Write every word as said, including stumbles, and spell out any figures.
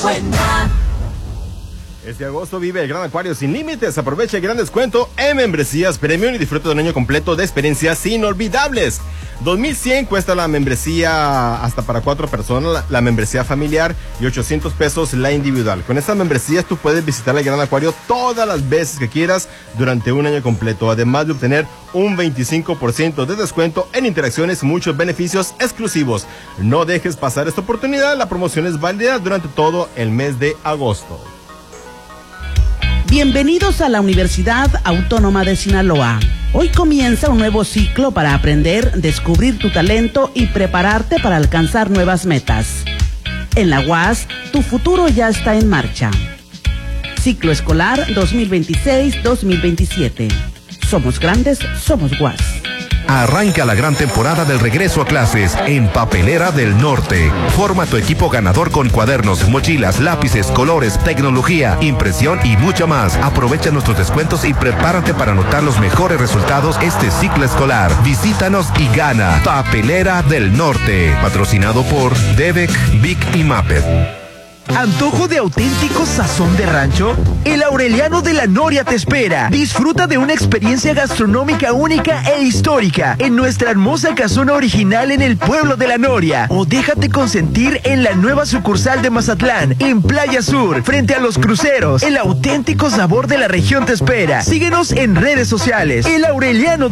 buena. Este agosto vive el Gran Acuario sin límites. Aprovecha el gran descuento en membresías premium y disfruta de un año completo de experiencias inolvidables. dos mil cien cuesta la membresía hasta para cuatro personas, la, la membresía familiar, y ochocientos pesos la individual. Con estas membresías tú puedes visitar el Gran Acuario todas las veces que quieras durante un año completo, además de obtener un veinticinco por ciento de descuento en interacciones y muchos beneficios exclusivos. No dejes pasar esta oportunidad. La promoción es válida durante todo el mes de agosto. Bienvenidos a la Universidad Autónoma de Sinaloa. Hoy comienza un nuevo ciclo para aprender, descubrir tu talento y prepararte para alcanzar nuevas metas. En la U A S, tu futuro ya está en marcha. Ciclo escolar dos mil veintiséis dos mil veintisiete. Somos grandes, somos U A S. Arranca la gran temporada del regreso a clases en Papelera del Norte. Forma tu equipo ganador con cuadernos, mochilas, lápices, colores, tecnología, impresión y mucho más. Aprovecha nuestros descuentos y prepárate para anotar los mejores resultados este ciclo escolar. Visítanos y gana. Papelera del Norte. Patrocinado por Devec, Vic y Maped. ¿Antojo de auténtico sazón de rancho? El Aureliano de la Noria te espera. Disfruta de una experiencia gastronómica única e histórica en nuestra hermosa casona original en el pueblo de la Noria. O déjate consentir en la nueva sucursal de Mazatlán, en Playa Sur, frente a los cruceros. El auténtico sabor de la región te espera. Síguenos en redes sociales. El Aureliano